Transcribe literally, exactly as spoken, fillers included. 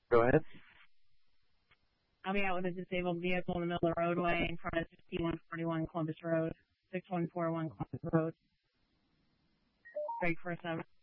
Go ahead. I'll be out with a disabled vehicle in the middle of the roadway in front of fifty-one forty-one Columbus Road, six one four one Columbus Road. Break for a seven.